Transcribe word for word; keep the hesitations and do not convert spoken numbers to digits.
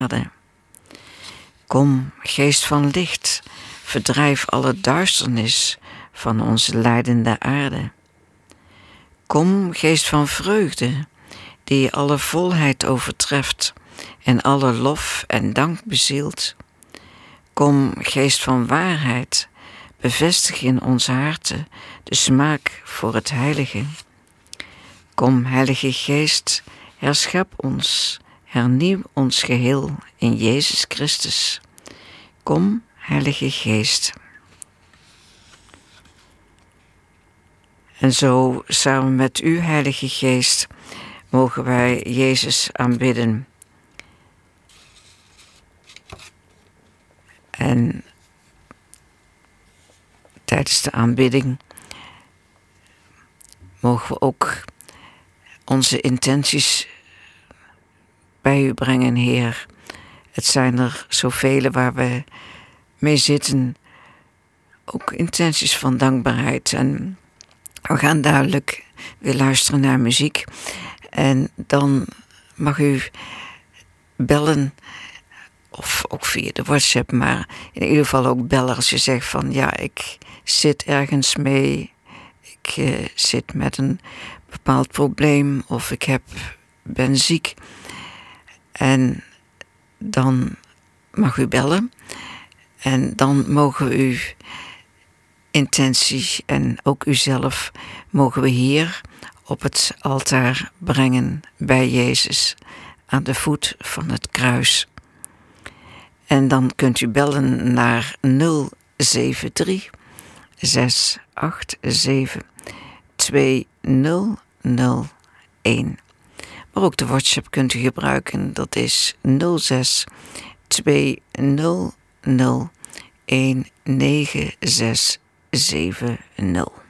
aarde. Kom, geest van licht, verdrijf alle duisternis van onze lijdende aarde. Kom, geest van vreugde, die alle volheid overtreft en alle lof en dank bezielt. Kom, geest van waarheid, bevestig in onze harten de smaak voor het heilige. Kom, Heilige Geest, herschep ons, hernieuw ons geheel in Jezus Christus. Kom, Heilige Geest. En zo, samen met u, Heilige Geest, mogen wij Jezus aanbidden. En tijdens de aanbidding mogen we ook onze intenties bij u brengen, Heer. Het zijn er zoveel waar we mee zitten. Ook intenties van dankbaarheid. En we gaan dadelijk weer luisteren naar muziek. En dan mag u bellen. Of ook via de WhatsApp. Maar in ieder geval ook bellen als je zegt van ja, ik zit ergens mee. Ik uh, zit met een bepaald probleem. Of ik heb, ben ziek. En dan mag u bellen. En dan mogen we uw intentie en ook uzelf mogen we hier op het altaar brengen bij Jezus aan de voet van het kruis. En dan kunt u bellen naar nul zeven drie, zes acht zeven, twee nul nul een. Maar ook de WhatsApp kunt u gebruiken. Dat is nul zes twee nul nul een negen zes zeven nul.